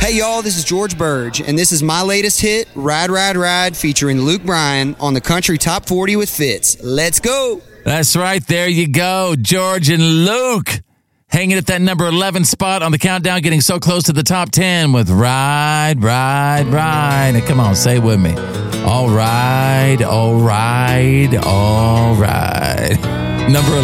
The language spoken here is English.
Hey, y'all, this is George Burge, and this is my latest hit, Ride, Ride, Ride, featuring Luke Bryan on the Country Top 40 with Fitz. Let's go. That's right. There you go. George and Luke hanging at that number 11 spot on the countdown, getting so close to the top 10 with Ride, Ride, Ride. Now, come on, say it with me. All right, all right, all right. Number 11.